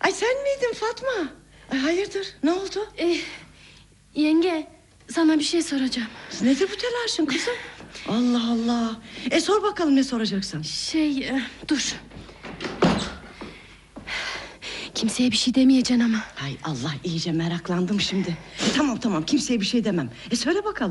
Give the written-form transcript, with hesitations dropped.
Ay sen miydin Fatma? Ay hayırdır, ne oldu? Yenge, sana bir şey soracağım. Nedir bu telaşın kızım? Allah Allah. Sor bakalım, ne soracaksın? Dur. Kimseye bir şey demeyeceksin ama. Ay Allah, iyice meraklandım şimdi. Tamam kimseye bir şey demem. Söyle bakalım.